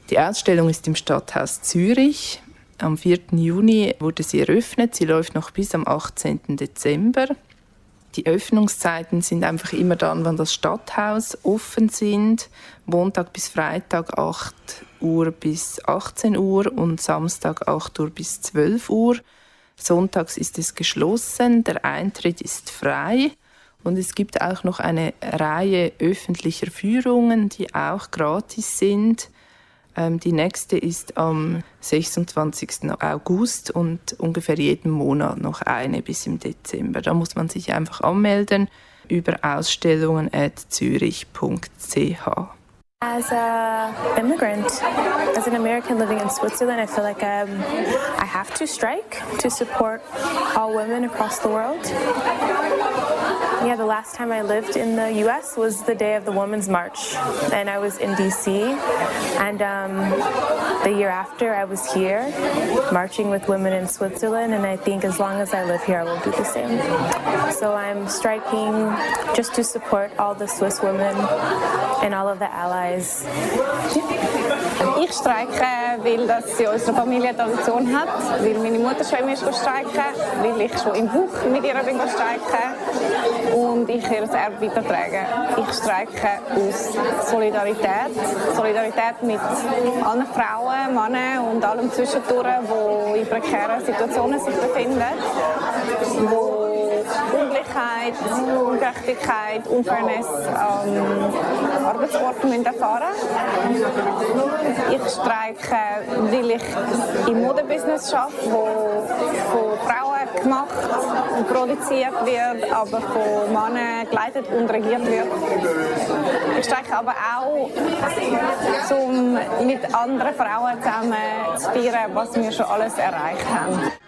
Die Ausstellung ist im Stadthaus Zürich. Am 4. Juni wurde sie eröffnet. Sie läuft noch bis am 18. Dezember. Die Öffnungszeiten sind einfach immer dann, wann das Stadthaus offen sind. Montag bis Freitag 8 Uhr bis 18 Uhr und Samstag 8 Uhr bis 12 Uhr. Sonntags ist es geschlossen, der Eintritt ist frei. Und es gibt auch noch eine Reihe öffentlicher Führungen, die auch gratis sind. Die nächste ist am 26. August und ungefähr jeden Monat noch eine bis im Dezember. Da muss man sich einfach anmelden über ausstellungen@zürich.ch. As an immigrant, as an American living in Switzerland, I feel like I have to strike to support all women across the world. Yeah, the last time I lived in the US was the day of the Women's March, and I was in DC, and the year after I was here marching with women in Switzerland, and I think as long as I live here I will do the same. So I'm striking just to support all the Swiss women and all of the allies. Ich streike, weil das in unserer Familie Tradition hat, weil meine Mutter schon immer streiken, weil ich schon im Buch mit ihr bin streiken und ich ihr das Erbe weitertrage. Ich streike aus Solidarität, Solidarität mit allen Frauen, Männern und allem zwischendurch, die in prekären Situationen sich befinden, wo Ungleichheit, Ungerechtigkeit, Unfairness am Arbeitsort erfahren. Ich streike, weil ich im Modebusiness arbeite, wo von Frauen gemacht und produziert wird, aber von Männern geleitet und regiert wird. Ich streike aber auch, um mit anderen Frauen zusammen zu feiern, was wir schon alles erreicht haben.